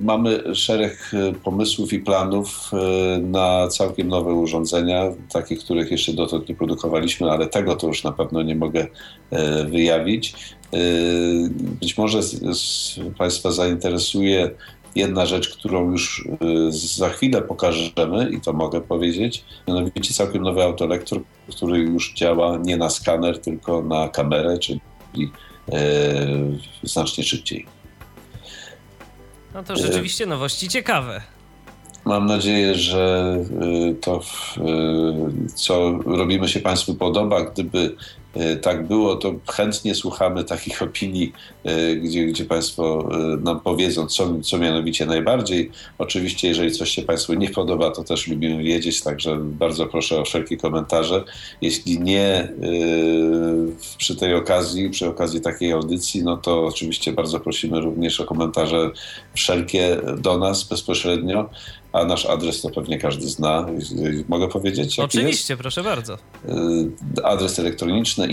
Mamy szereg pomysłów i planów na całkiem nowe urządzenia, takich, których jeszcze dotąd nie produkowaliśmy, ale tego to już na pewno nie mogę wyjawić. Być może Państwa zainteresuje jedna rzecz, którą już za chwilę pokażemy i to mogę powiedzieć, mianowicie całkiem nowy autolektor, który już działa nie na skaner, tylko na kamerę, czyli znacznie szybciej. No to rzeczywiście nowości ciekawe. Mam nadzieję, że to, co robimy, się Państwu podoba. Gdyby tak było, to chętnie słuchamy takich opinii, gdzie Państwo nam powiedzą, co mianowicie najbardziej. Oczywiście, jeżeli coś się Państwu nie podoba, to też lubimy wiedzieć, także bardzo proszę o wszelkie komentarze. Jeśli nie przy okazji takiej audycji, no to oczywiście bardzo prosimy również o komentarze wszelkie do nas bezpośrednio, a nasz adres to pewnie każdy zna. Mogę powiedzieć? Oczywiście, proszę bardzo. Adres elektroniczny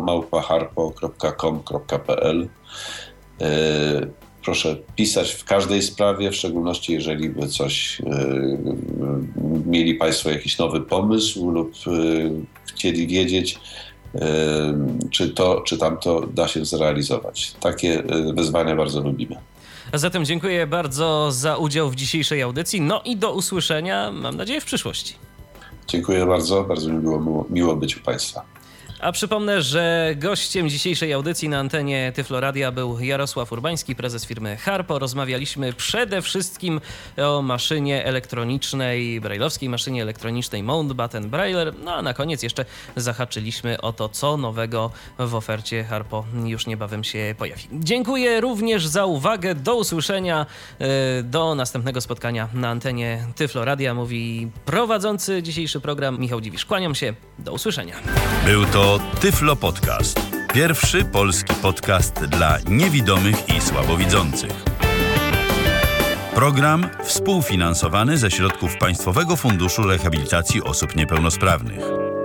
info@harpo.com.pl. Proszę pisać w każdej sprawie, w szczególności jeżeli by coś mieli Państwo jakiś nowy pomysł lub chcieli wiedzieć, czy to, czy tamto da się zrealizować. Takie wyzwania bardzo lubimy. A zatem dziękuję bardzo za udział w dzisiejszej audycji. No i do usłyszenia, mam nadzieję, w przyszłości. Dziękuję bardzo. Bardzo mi było miło być u Państwa. A przypomnę, że gościem dzisiejszej audycji na antenie Tyflo Radia był Jarosław Urbański, prezes firmy Harpo. Rozmawialiśmy przede wszystkim o maszynie elektronicznej, brajlowskiej maszynie elektronicznej Mountbatten Brailler. No a na koniec jeszcze zahaczyliśmy o to, co nowego w ofercie Harpo już niebawem się pojawi. Dziękuję również za uwagę. Do usłyszenia. Do następnego spotkania na antenie Tyflo Radia, mówi prowadzący dzisiejszy program Michał Dziwisz. Kłaniam się. Do usłyszenia. Był to Tyflo Podcast. Pierwszy polski podcast dla niewidomych i słabowidzących. Program współfinansowany ze środków Państwowego Funduszu Rehabilitacji Osób Niepełnosprawnych.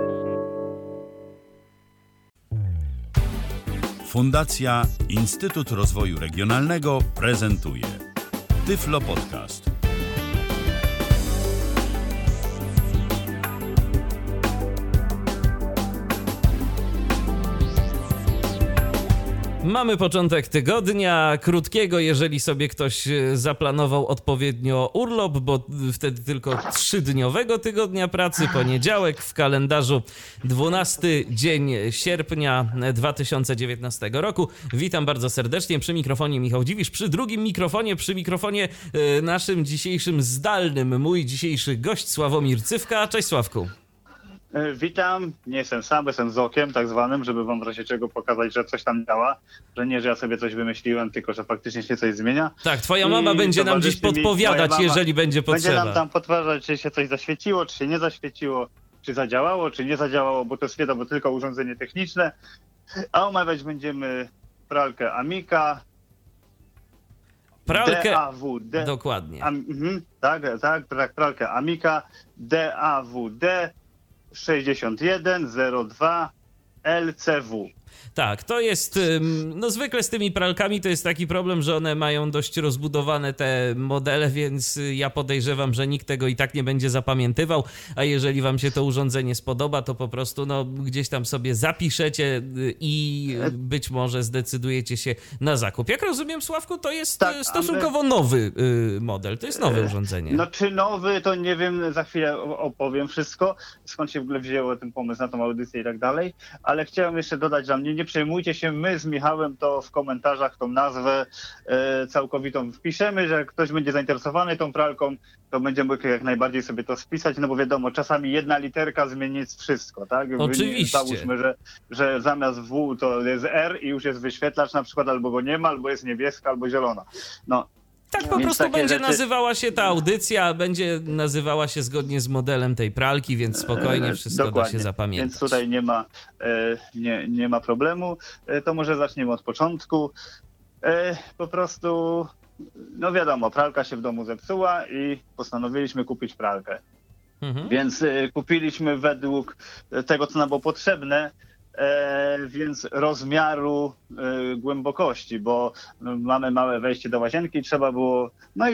Fundacja Instytut Rozwoju Regionalnego prezentuje Tyflo Podcast. Mamy początek tygodnia, krótkiego, jeżeli sobie ktoś zaplanował odpowiednio urlop, bo wtedy tylko 3-dniowego tygodnia pracy, poniedziałek w kalendarzu, 12 dzień sierpnia 2019 roku. Witam bardzo serdecznie, przy mikrofonie Michał Dziwisz, przy drugim mikrofonie, naszym dzisiejszym zdalnym, mój dzisiejszy gość Sławomir Cywka. Cześć Sławku. Witam, nie jestem sam, jestem z okiem tak zwanym, żeby wam w razie czego pokazać, że coś tam działa, że nie, że ja sobie coś wymyśliłem, tylko że faktycznie się coś zmienia. Tak, twoja mama będzie nam gdzieś podpowiadać, jeżeli będzie potrzeba. Będzie nam tam podpowiadać, czy się coś zaświeciło, czy się nie zaświeciło, czy zadziałało, czy nie zadziałało, bo to jest wiadomo tylko urządzenie techniczne. A omawiać będziemy pralkę Amica. Pralkę, DAWD. Dokładnie. Tak, pralkę Amica DAWD 6102 LCW. Tak, to jest, no zwykle z tymi pralkami to jest taki problem, że one mają dość rozbudowane te modele, więc ja podejrzewam, że nikt tego i tak nie będzie zapamiętywał, a jeżeli wam się to urządzenie spodoba, to po prostu no, gdzieś tam sobie zapiszecie i być może zdecydujecie się na zakup. Jak rozumiem, Sławku, to jest stosunkowo nowy model, to jest nowe urządzenie. No czy nowy, to nie wiem, za chwilę opowiem wszystko, skąd się w ogóle wzięło ten pomysł na tą audycję i tak dalej, ale chciałem jeszcze dodać, że nie przejmujcie się, my z Michałem to w komentarzach tą nazwę całkowitą wpiszemy, że jak ktoś będzie zainteresowany tą pralką, to będzie mógł jak najbardziej sobie to spisać, no bo wiadomo, czasami jedna literka zmieni wszystko, tak? Oczywiście. Załóżmy, że zamiast W to jest R i już jest wyświetlacz na przykład, albo go nie ma, albo jest niebieska, albo zielona. No. Tak po prostu będzie nazywała się ta audycja, będzie nazywała się zgodnie z modelem tej pralki, więc spokojnie wszystko da się zapamiętać. Więc tutaj nie ma problemu. To może zaczniemy od początku. Po prostu, no wiadomo, pralka się w domu zepsuła i postanowiliśmy kupić pralkę. Więc kupiliśmy według tego, co nam było potrzebne, więc rozmiaru głębokości, bo mamy małe wejście do łazienki, trzeba było, no i